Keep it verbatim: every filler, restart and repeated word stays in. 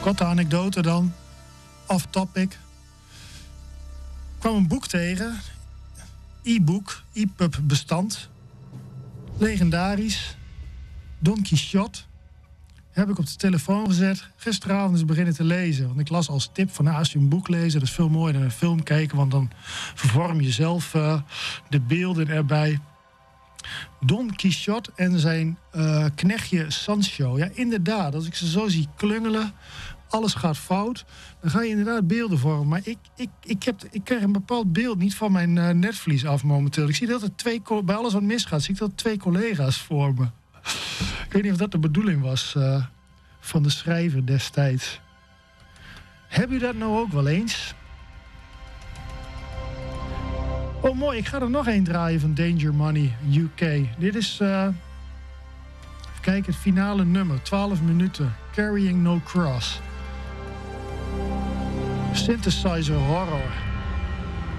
Korte anekdote dan. Off topic. Ik kwam een boek tegen. E-book, E P U B bestand. Legendarisch. Don Quixote. Heb ik op de telefoon gezet. Gisteravond eens beginnen te lezen. Want ik las als tip van nou, als je een boek leest, dat is veel mooier dan een film kijken. Want dan vervorm je zelf uh, de beelden erbij. Don Quixote en zijn uh, knechtje Sancho. Ja, inderdaad. Als ik ze zo zie klungelen, alles gaat fout, dan ga je inderdaad beelden vormen. Maar ik, ik, ik, heb, ik krijg een bepaald beeld niet van mijn uh, netvlies af momenteel. Ik zie dat er twee, bij alles wat misgaat, zie ik dat twee collega's voor me. Ik weet niet of dat de bedoeling was uh, van de schrijver destijds. Heb u dat nou ook wel eens? Oh mooi, ik ga er nog één draaien van Danger Money U K. Dit is, uh, even kijken, het finale nummer, twaalf minuten. Carrying No Cross. Synthesizer horror.